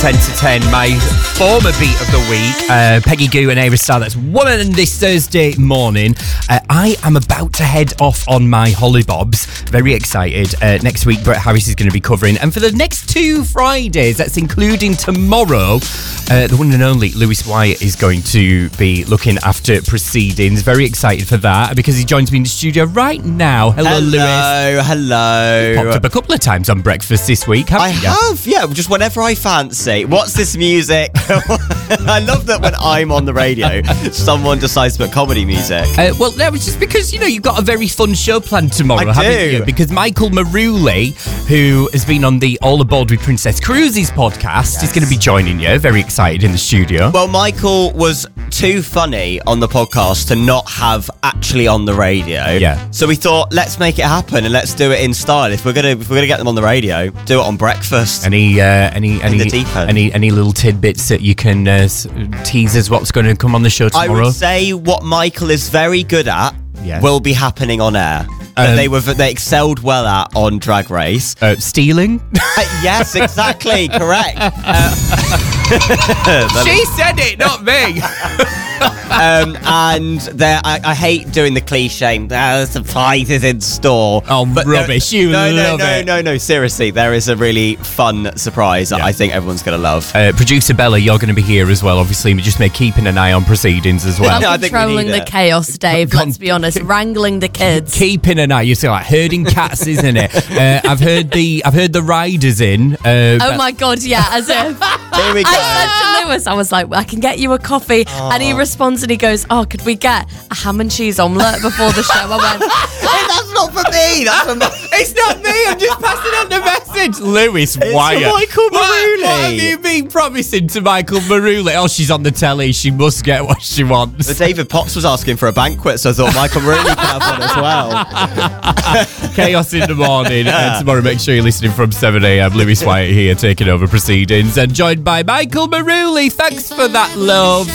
10 to 10, my former beat of the week, Peggy Gou and Ayra Starr. That's Woman this Thursday morning. I am about to head off on my hollybobs. Very excited. Next week, Brett Harris is going to be covering. And for the next 2 Fridays, that's including tomorrow, the one and only Lewis Wyatt is going to be looking after proceedings. Very excited for that because he joins me in the studio right now. Hello, Lewis. Hello. Popped up a couple of times on breakfast this week, haven't you? I have, yeah, just whenever I fancy. What's this music? I love that when I'm on the radio, someone decides to put comedy music. Well, that was just because, you've got a very fun show planned tomorrow, haven't you? Because Michael Maruli, who has been on the All Aboard with Princess Cruises podcast, is going to be joining you. Very excited in the studio. Well, Michael was too funny on the podcast to not have actually on the radio. Yeah. So we thought, let's make it happen and let's do it in style. If we're gonna get them on the radio, do it on breakfast. Any little tidbits that you can tease us what's going to come on the show tomorrow? I would say what Michael is very good at will be happening on air. They excelled well at on Drag Race. Stealing? Yes, exactly, correct. She said it, not me. And I hate doing the cliche. Surprises in store. Oh, but rubbish! No. Seriously, there is a really fun surprise that I think everyone's gonna love. Producer Bella, you're going to be here as well. Obviously, we just may keeping an eye on proceedings as well. I'm controlling the chaos, Dave. Let's be honest, wrangling the kids. Keeping an eye. You see, like herding cats, isn't it? I've heard the riders in. Oh my God, yeah, as if. Here we go. I said to Lewis, I was like, I can get you a coffee. And he responds and he goes, could we get a ham and cheese omelette before the show? I went, hey, that's not for me. That's for It's not me. I'm just passing on the message. Lewis Wyatt. Michael Maruli. What have you been promising to Michael Maruli? Oh, she's on the telly. She must get what she wants. But David Potts was asking for a banquet, so I thought Michael Maruli could have one as well. Chaos in the morning. And tomorrow, make sure you're listening from 7 a.m. Lewis Wyatt here taking over proceedings and joined by Michael Maruli. Thanks for that, love.